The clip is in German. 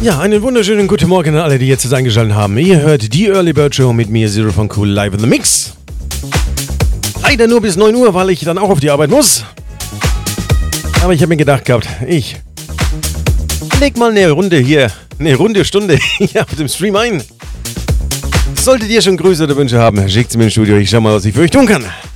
Ja, einen wunderschönen guten Morgen an alle, die jetzt eingeschaltet haben. Ihr hört die Early Bird Show mit mir, Zero von Cool, live in the Mix. Leider nur bis 9 Uhr, weil ich dann auch auf die Arbeit muss. Aber ich habe mir gedacht gehabt, ich leg mal eine runde Stunde hier auf dem Stream ein. Solltet ihr schon Grüße oder Wünsche haben, schickt sie mir ins Studio, ich schau mal, was ich für euch tun kann.